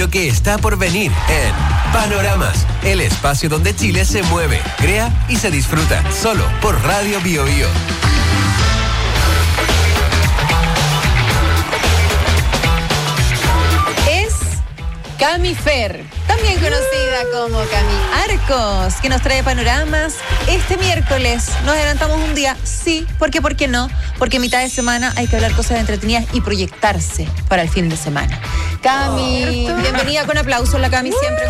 lo que está por venir en Panoramas, el espacio donde Chile se mueve, crea y se disfruta, solo por Radio Bio Bio. Cami Fer, también conocida como Cami Arcos, que nos trae panoramas este miércoles. Nos adelantamos un día, sí, porque ¿por qué no? Porque en mitad de semana hay que hablar cosas entretenidas y proyectarse para el fin de semana. Cami, bienvenida con aplausos, la Cami siempre.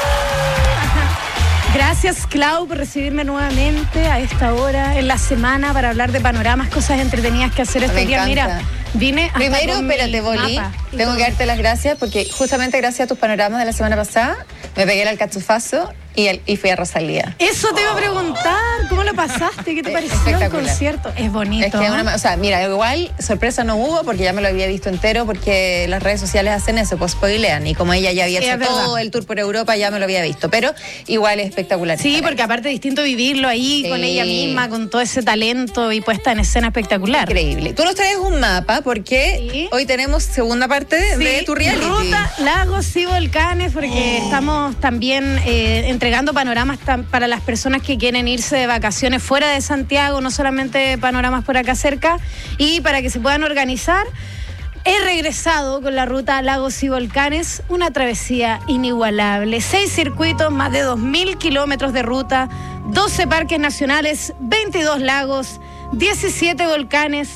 Gracias, Clau, por recibirme nuevamente a esta hora en la semana para hablar de panoramas, cosas entretenidas que hacer este día. Mira, vine hasta primero, con espérate, Boli, tengo que darte las gracias porque justamente gracias a tus panoramas de la semana pasada me pegué el alcachofazo y fui a Rosalía. Eso te iba a preguntar, ¿cómo lo pasaste? ¿Qué te pareció el concierto? Es bonito. Es que o sea, mira, igual sorpresa no hubo porque ya me lo había visto entero porque las redes sociales hacen eso, pues spoilean y como ella ya había hecho todo el tour por Europa ya me lo había visto, pero igual es espectacular. Sí, porque aparte es distinto vivirlo ahí con ella misma, con todo ese talento y puesta en escena espectacular. Increíble. Tú nos traes un mapa porque hoy tenemos segunda parte de tu reality. Ruta, lagos y volcanes porque estamos también entregando panoramas para las personas que quieren irse de vacaciones fuera de Santiago, no solamente panoramas por acá cerca, y para que se puedan organizar. He regresado con la ruta Lagos y Volcanes, una travesía inigualable. 6 circuitos, más de 2.000 kilómetros de ruta, 12 parques nacionales, 22 lagos, 17 volcanes,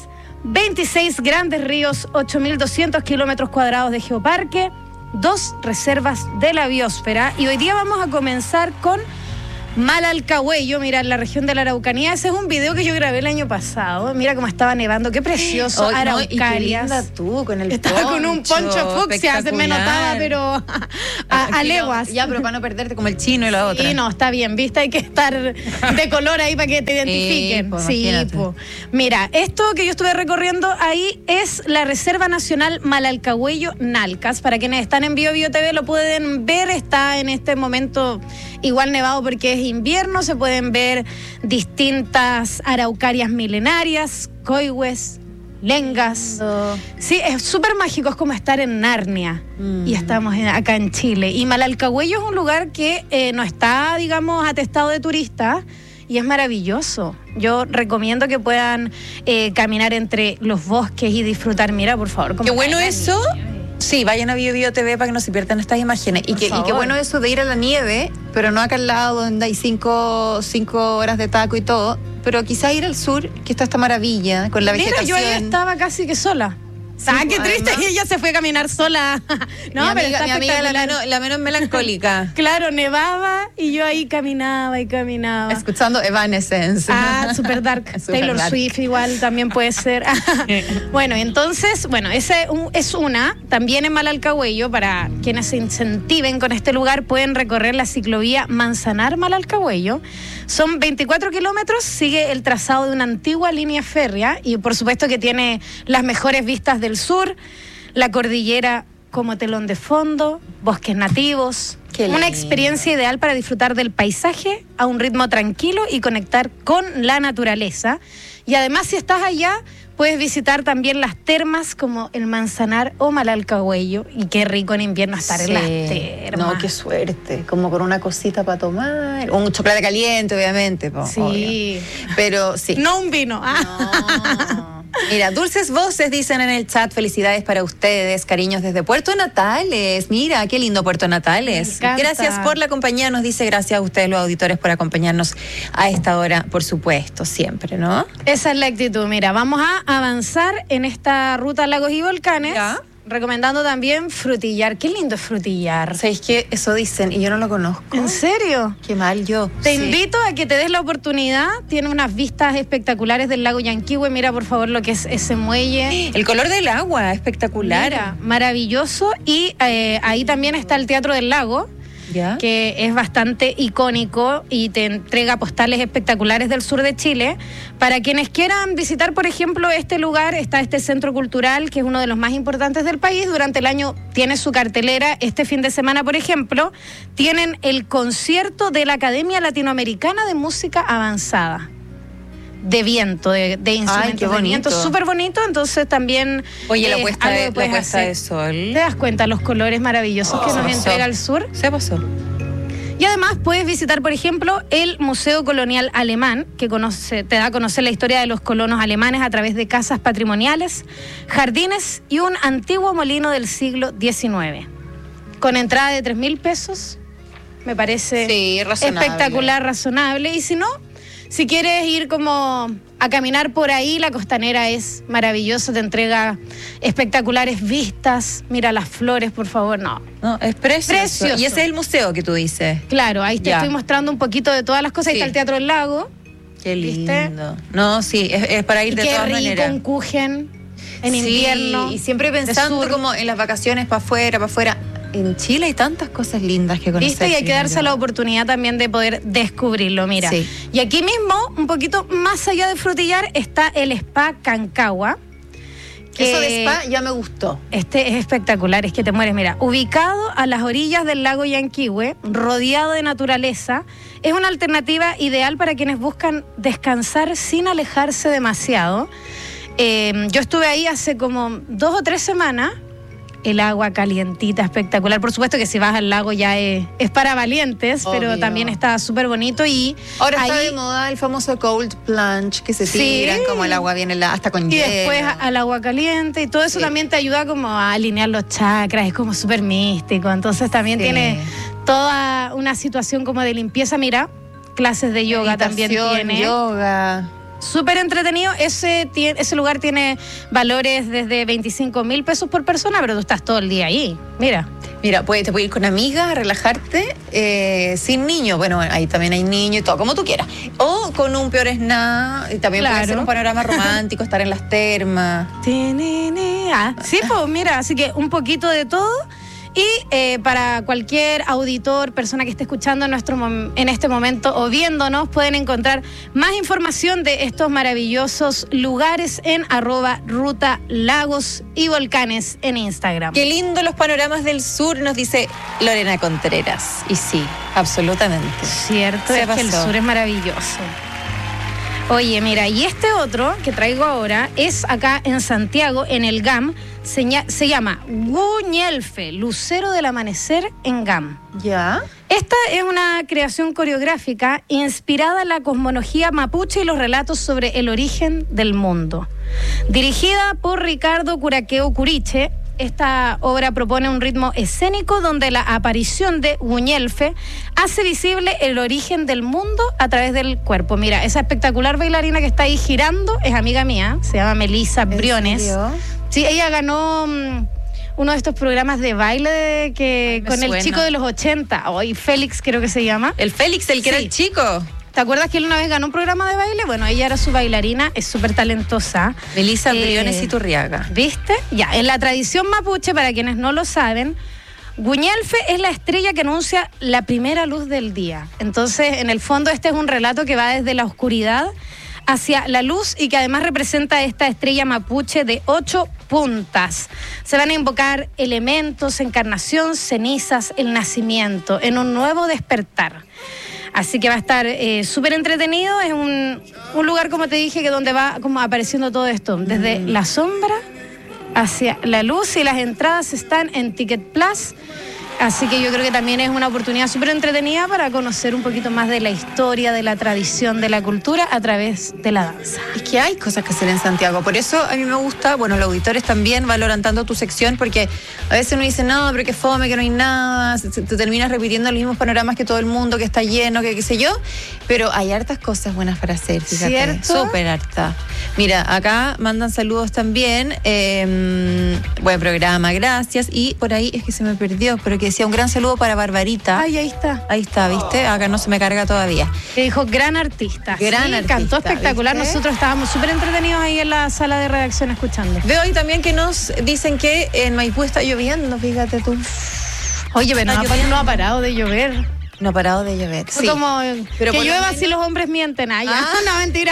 26 grandes ríos, 8.200 kilómetros cuadrados de geoparque, 2 reservas de la biosfera. Y hoy día vamos a comenzar con Malalcahuello, mira, en la región de la Araucanía. Ese es un video que yo grabé el año pasado. Mira cómo estaba nevando, qué precioso. Araucarias. No, tú con el estaba poncho, con un poncho fucsia, se me notaba, pero a leguas. Ya, pero para no perderte como el chino y la otra. Sí, no, está bien, viste, hay que estar de color ahí para que te identifiquen. Sí, pues. Mira, esto que yo estuve recorriendo ahí es la Reserva Nacional Malalcahuello Nalcas. Para quienes están en Bio Bio TV lo pueden ver, está en este momento igual nevado porque es invierno, se pueden ver distintas araucarias milenarias, coihues, lengas. Sí, es súper mágico, es como estar en Narnia. Y estamos acá en Chile. Y Malalcahuello es un lugar que no está, digamos, atestado de turistas y es maravilloso. Yo recomiendo que puedan caminar entre los bosques y disfrutar. Mira, por favor. Qué bueno eso. Sí, vayan a Bio Bio TV para que no se pierdan estas imágenes. Y qué bueno eso de ir a la nieve, pero no acá al lado donde hay 5 horas de taco y todo, pero quizá ir al sur, que está esta maravilla con la vegetación. Mira, yo ahí estaba casi que sola. Sí, qué triste, y ella se fue a caminar sola. No, mi amiga la menos melancólica. Claro, nevaba y yo ahí caminaba y caminaba. Escuchando Evanescence. Super dark. Taylor Swift igual también puede ser. Bueno, entonces, ese es una. También en Malalcahuello, para quienes se incentiven con este lugar, pueden recorrer la ciclovía Manzanar-Malalcahuello. Son 24 kilómetros, sigue el trazado de una antigua línea férrea y por supuesto que tiene las mejores vistas del sur, la cordillera como telón de fondo, bosques nativos. Una experiencia ideal para disfrutar del paisaje a un ritmo tranquilo y conectar con la naturaleza. Y además, si estás allá, puedes visitar también las termas como el Manzanar o Malalcahuello. Y qué rico en invierno estar en las termas. No, qué suerte. Como con una cosita para tomar. Un chocolate caliente, obviamente. Sí. Obvio. Pero sí. No un vino. No. Mira, dulces voces dicen en el chat, felicidades para ustedes, cariños desde Puerto Natales. Mira, qué lindo Puerto Natales. Gracias por la compañía, nos dice, gracias a ustedes los auditores por acompañarnos a esta hora, por supuesto, siempre, ¿no? Esa es la actitud. Mira, vamos a avanzar en esta ruta Lagos y Volcanes. ¿Ya? Recomendando también Frutillar. Qué lindo es Frutillar. ¿Sabéis qué? Eso dicen y yo no lo conozco. ¿En serio? Qué mal yo. Te invito a que te des la oportunidad. Tiene unas vistas espectaculares del lago Yanquihue. Mira, por favor, lo que es ese muelle. El color del agua, espectacular. Mira, maravilloso. Y ahí también está el Teatro del Lago. ¿Ya? Que es bastante icónico y te entrega postales espectaculares del sur de Chile. Para quienes quieran visitar, por ejemplo, este lugar, está este centro cultural, que es uno de los más importantes del país. Durante el año tiene su cartelera. Este fin de semana, por ejemplo, tienen el concierto de la Academia Latinoamericana de Música Avanzada. viento, de instrumentos de viento, súper bonito, entonces también... Oye, la puesta de sol. ¿Te das cuenta los colores maravillosos que nos entrega el sur? Se pasó. Y además puedes visitar, por ejemplo, el Museo Colonial Alemán, que te da a conocer la historia de los colonos alemanes a través de casas patrimoniales, jardines y un antiguo molino del siglo XIX. Con entrada de 3.000 pesos, me parece espectacular, razonable. Y si no, si quieres ir como a caminar por ahí, la Costanera es maravillosa, te entrega espectaculares vistas. Mira las flores, por favor, no, es precioso. Y ese es el museo que tú dices. Claro, ahí te estoy mostrando un poquito de todas las cosas. Ahí está el Teatro del Lago. Qué lindo. ¿Viste? No, sí, es para ir de todas maneras. Qué rico un Kuchen en invierno. Y siempre pensando como en las vacaciones para afuera. En Chile hay tantas cosas lindas que conocer. ¿Viste? Y hay que darse la oportunidad también de poder descubrirlo, mira. Sí. Y aquí mismo, un poquito más allá de Frutillar, está el Spa Cancagua. Eso de spa ya me gustó. Este es espectacular, es que te mueres. Mira, ubicado a las orillas del lago Yanquihue, rodeado de naturaleza, es una alternativa ideal para quienes buscan descansar sin alejarse demasiado. Yo estuve ahí hace como 2 o 3 semanas. El agua calientita, espectacular. Por supuesto que si vas al lago ya es para valientes, obvio. Pero también está súper bonito. Y ahora está de moda el famoso cold plunge, que se tiran como el agua viene hasta con hielo. Y después al agua caliente, y todo eso también te ayuda como a alinear los chakras, es como súper místico. Entonces también tiene toda una situación como de limpieza. Mira, clases de yoga también tiene. Yoga. Súper entretenido. Ese lugar tiene valores desde 25.000 pesos por persona, pero tú estás todo el día ahí. Mira, te puedes ir con amigas a relajarte sin niños. Bueno, ahí también hay niños y todo, como tú quieras. O con un peor es nada. Y también puede ser un panorama romántico, estar en las termas. Sí, pues mira, así que un poquito de todo. Y para cualquier auditor, persona que esté escuchando en este momento o viéndonos, pueden encontrar más información de estos maravillosos lugares en @Ruta Lagos y Volcanes en Instagram. Qué lindo los panoramas del sur, nos dice Lorena Contreras. Y sí, absolutamente. Cierto, es que el sur es maravilloso. Oye, mira, y este otro que traigo ahora es acá en Santiago, en el GAM. Se llama Guñelfe, Lucero del Amanecer en GAM. ¿Ya? Esta es una creación coreográfica inspirada en la cosmología mapuche y los relatos sobre el origen del mundo. Dirigida por Ricardo Curaqueo Curiche, esta obra propone un ritmo escénico donde la aparición de Guñelfe hace visible el origen del mundo a través del cuerpo. Mira, esa espectacular bailarina que está ahí girando es amiga mía, se llama Melissa Briones. ¿En serio? Sí, ella ganó uno de estos programas de baile con el chico de los 80, hoy Félix creo que se llama. El Félix, el que era el chico. ¿Te acuerdas que él una vez ganó un programa de baile? Bueno, ella era su bailarina, es súper talentosa. Melissa Briones Iturriaga. ¿Viste? Ya, en la tradición mapuche, para quienes no lo saben, Guñelfe es la estrella que anuncia la primera luz del día. Entonces, en el fondo, este es un relato que va desde la oscuridad hacia la luz y que además representa esta estrella mapuche de 8 puntas. Se van a invocar elementos, encarnación, cenizas, el nacimiento, en un nuevo despertar. Así que va a estar súper entretenido. Es un lugar, como te dije, que donde va como apareciendo todo esto, desde la sombra hacia la luz, y las entradas están en Ticket Plus. Así que yo creo que también es una oportunidad súper entretenida para conocer un poquito más de la historia, de la tradición, de la cultura a través de la danza. Es que hay cosas que hacer en Santiago. Por eso a mí me gusta, bueno, los auditores también valoran tanto tu sección, porque a veces uno dice, no, pero qué fome, que no hay nada. Te terminas repitiendo los mismos panoramas que todo el mundo, que está lleno, que qué sé yo. Pero hay hartas cosas buenas para hacer, fíjate. ¿Cierto? Súper harta. Mira, acá mandan saludos también. Buen programa, gracias. Y por ahí es que se me perdió, pero que decía un gran saludo para Barbarita. Ay, ahí está. Ahí está, ¿viste? Acá no se me carga todavía. Que dijo, gran artista. Gran artista. Cantó espectacular. ¿Viste? Nosotros estábamos súper entretenidos ahí en la sala de redacción escuchando. Veo ahí también que nos dicen que en Maipú está lloviendo, fíjate tú. Oye, pero no ha parado de llover. No ha parado de llover. Sí. Como pero que llueva si los hombres mienten. No, mentira.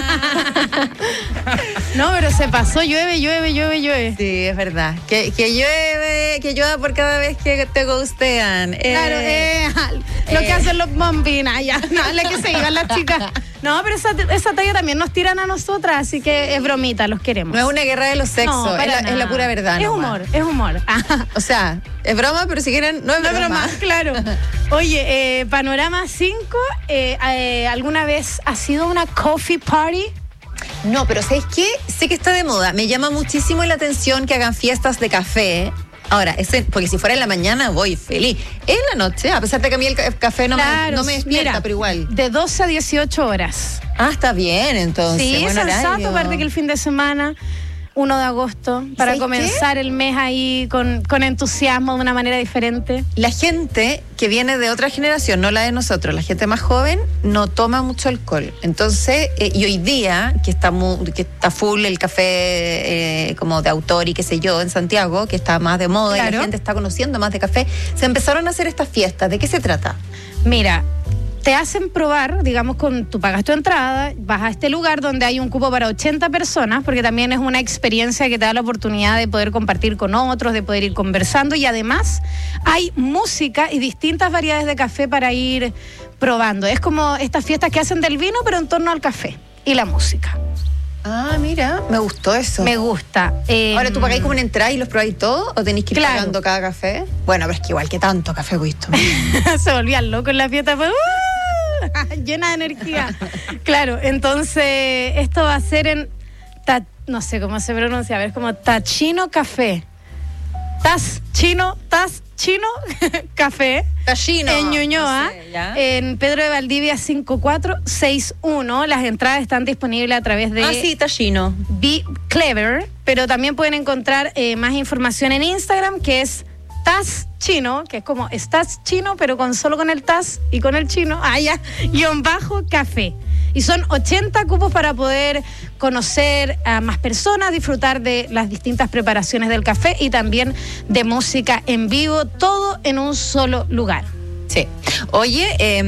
No, pero se pasó, llueve. Sí, es verdad. Que llueve, que llueva por cada vez que te gustean. Claro, lo que hacen los bombinas, ya. No, la que se iban las chicas. No, pero esa talla también nos tiran a nosotras, así que es bromita, los queremos. No es una guerra de los sexos, No, es la pura verdad. Es nomás. humor. O sea, es broma, pero si quieren, no es broma. Claro. Oye, Panorama 5, ¿alguna vez ha sido una coffee party? No, pero ¿sabes qué? Sé que está de moda. Me llama muchísimo la atención que hagan fiestas de café. Ahora, porque si fuera en la mañana voy feliz. En la noche, a pesar de que a mí el café no me despierta, mira, pero igual. De 12 a 18 horas. Ah, está bien, entonces. Sí, buen sensato, horario. aparte que el fin de semana, 1 de agosto, para ¿sabes comenzar el mes ahí con entusiasmo de una manera diferente. La gente que viene de otra generación, no la de nosotros, la gente más joven, no toma mucho alcohol. Entonces, y hoy día, que está full el café como de autor y qué sé yo, en Santiago, que está más de moda y la gente está conociendo más de café, se empezaron a hacer estas fiestas. ¿De qué se trata? Mira, te hacen probar, digamos, tú pagas tu entrada, vas a este lugar donde hay un cupo para 80 personas, porque también es una experiencia que te da la oportunidad de poder compartir con otros, de poder ir conversando, y además hay música y distintas variedades de café para ir probando. Es como estas fiestas que hacen del vino, pero en torno al café y la música. Ah, mira, me gustó eso. Me gusta. Ahora, ¿tú pagáis como una entrada y los probáis todos o tenéis que ir pagando cada café? Bueno, pero es que igual que tanto café visto. Se volvían locos en la fiesta, pues, llena de energía. Claro, entonces esto va a ser en no sé cómo se pronuncia, a ver, como Tachino Café. Chino Café. Tachino. En Ñuñoa, no sé, en Pedro de Valdivia 5461. Las entradas están disponibles a través de sí, Tachino. Be Clever, pero también pueden encontrar más información en Instagram, que es Taz Chino, que es como estás chino, pero solo con el Taz y con el chino, _café. Y son 80 cupos para poder conocer a más personas, disfrutar de las distintas preparaciones del café y también de música en vivo, todo en un solo lugar. Sí. Oye,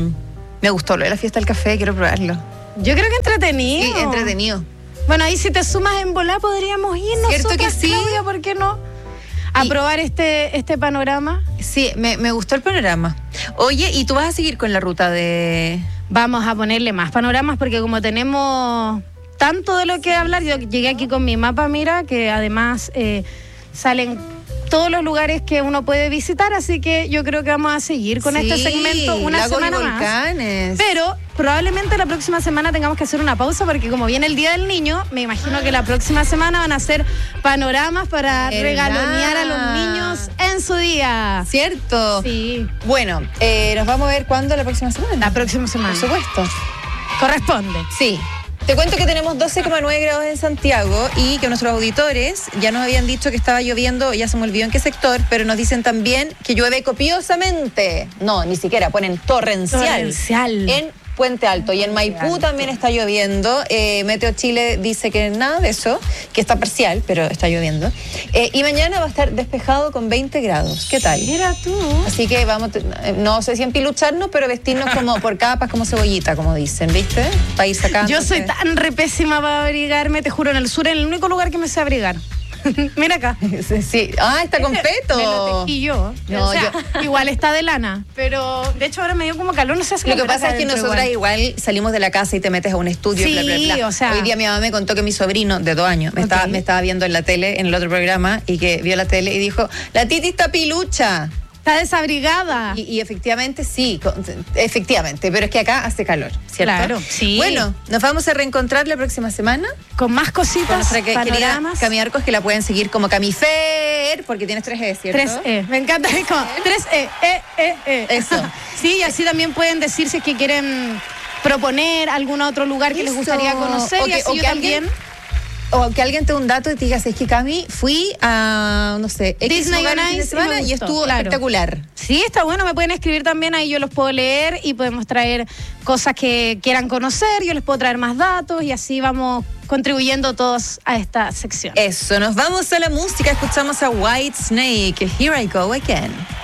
me gustó lo de la fiesta del café, quiero probarlo. Yo creo que entretenido. Sí, entretenido. Bueno, ahí si te sumas en volá podríamos ir ¿Cierto nosotras, que sí? Claudia, ¿por qué no? A probar este panorama. Sí, me gustó el panorama. Oye, ¿y tú vas a seguir con la ruta de...? Vamos a ponerle más panoramas porque como tenemos tanto de lo que hablar, yo llegué aquí con mi mapa, mira, que además salen todos los lugares que uno puede visitar, así que yo creo que vamos a seguir con este segmento una semana más. Volcanes. Pero probablemente la próxima semana tengamos que hacer una pausa porque como viene el Día del Niño, me imagino que la próxima semana van a hacer panoramas para regalonear a los niños en su día. ¿Cierto? Sí. Bueno, nos vamos a ver cuándo la próxima semana. La próxima semana. Por supuesto. Corresponde. Sí. Te cuento que tenemos 12,9 grados en Santiago y que nuestros auditores ya nos habían dicho que estaba lloviendo, ya se me olvidó en qué sector, pero nos dicen también que llueve copiosamente. No, ni siquiera, ponen torrencial. En Puente Alto y en Maipú también está lloviendo. Meteo Chile dice que nada de eso, que está parcial, pero está lloviendo. Y mañana va a estar despejado con 20 grados. ¿Qué tal? Mira tú. Así que vamos, no sé si empilucharnos, pero vestirnos como por capas, como cebollita, como dicen, ¿viste? Para ir sacando. Yo soy tan repésima para abrigarme, te juro, en el sur es el único lugar que me sé abrigar. Mira acá. Sí. Ah, está completo. Me lo tejí yo. No, o sea, igual está de lana, pero de hecho ahora me dio como calor, no sé si lo que pasa es que nosotras igual salimos de la casa y te metes a un estudio. Sí, bla, bla, bla. o sea. Hoy día mi mamá me contó que mi sobrino de 2 años me estaba viendo en la tele, en el otro programa, y que vio la tele y dijo, la Titi está pilucha. Está desabrigada. Y efectivamente, sí, efectivamente, pero es que acá hace calor, ¿cierto? Claro, sí. Bueno, nos vamos a reencontrar la próxima semana con más cositas, con nuestra querida panoramas. Cami Arcos, que la pueden seguir como Camifer, porque tienes 3E, ¿cierto? 3E, me encanta, es como 3E, Eso. Sí, y así también pueden decir si es que quieren proponer algún otro lugar que les gustaría conocer, y así yo también... O que alguien te dé un dato y te digas, es que Cami, fui a, no sé, Disney on Ice semana y estuvo espectacular. Sí, está bueno, me pueden escribir también, ahí yo los puedo leer y podemos traer cosas que quieran conocer, yo les puedo traer más datos y así vamos contribuyendo todos a esta sección. Eso, nos vamos a la música, escuchamos a White Snake, Here I Go Again.